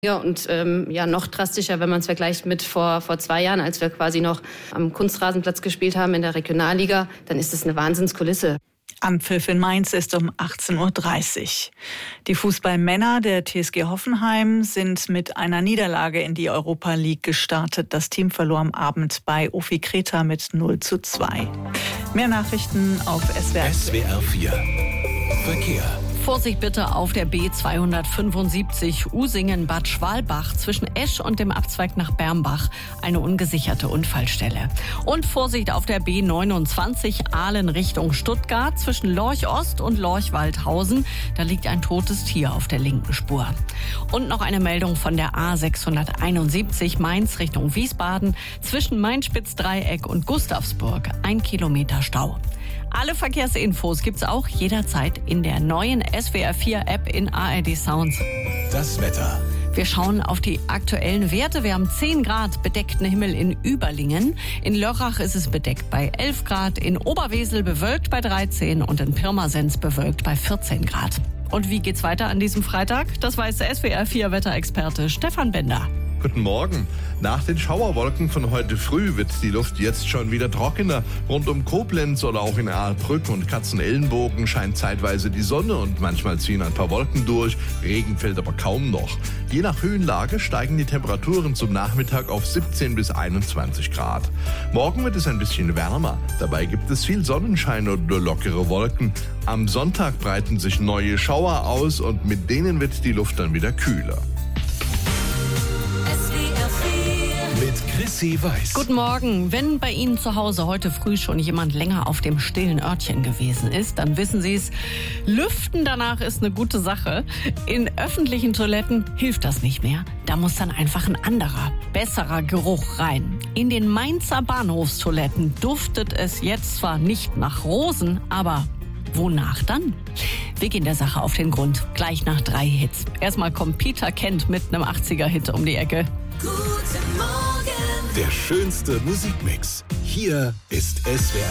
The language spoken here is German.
Ja, und noch drastischer, wenn man es vergleicht mit vor 2 Jahren, als wir quasi noch am Kunstrasenplatz gespielt haben in der Regionalliga, dann ist es eine Wahnsinnskulisse. Anpfiff in Mainz ist um 18:30 Uhr. Die Fußballmänner der TSG Hoffenheim sind mit einer Niederlage in die Europa League gestartet. Das Team verlor am Abend bei Ofi Kreta mit 0:2. Mehr Nachrichten auf SWR. SWR 4 Verkehr. Vorsicht bitte auf der B275 Usingen-Bad Schwalbach zwischen Esch und dem Abzweig nach Bermbach. Eine ungesicherte Unfallstelle. Und Vorsicht auf der B29 Ahlen Richtung Stuttgart zwischen Lorch Ost und Lorch Waldhausen. Da liegt ein totes Tier auf der linken Spur. Und noch eine Meldung von der A671 Mainz Richtung Wiesbaden zwischen Main-Spitz-Dreieck und Gustavsburg. 1 Kilometer Stau. Alle Verkehrsinfos gibt's auch jederzeit in der neuen SWR 4 App in ARD Sounds. Das Wetter. Wir schauen auf die aktuellen Werte. Wir haben 10 Grad bedeckten Himmel in Überlingen. In Lörrach ist es bedeckt bei 11 Grad, in Oberwesel bewölkt bei 13 und in Pirmasens bewölkt bei 14 Grad. Und wie geht's weiter an diesem Freitag? Das weiß der SWR 4 Wetterexperte Stefan Bender. Guten Morgen. Nach den Schauerwolken von heute früh wird die Luft jetzt schon wieder trockener. Rund um Koblenz oder auch in Ahrbrück und Katzenellenbogen scheint zeitweise die Sonne und manchmal ziehen ein paar Wolken durch. Regen fällt aber kaum noch. Je nach Höhenlage steigen die Temperaturen zum Nachmittag auf 17 bis 21 Grad. Morgen wird es ein bisschen wärmer. Dabei gibt es viel Sonnenschein und nur lockere Wolken. Am Sonntag breiten sich neue Schauer aus und mit denen wird die Luft dann wieder kühler. Mit Chrissy Weiß. Guten Morgen. Wenn bei Ihnen zu Hause heute früh schon jemand länger auf dem stillen Örtchen gewesen ist, dann wissen Sie es, Lüften danach ist eine gute Sache. In öffentlichen Toiletten hilft das nicht mehr. Da muss dann einfach ein anderer, besserer Geruch rein. In den Mainzer Bahnhofstoiletten duftet es jetzt zwar nicht nach Rosen, aber wonach dann? Wir gehen der Sache auf den Grund, gleich nach 3 Hits. Erstmal kommt Peter Kent mit einem 80er-Hit um die Ecke. Der schönste Musikmix. Hier ist SWR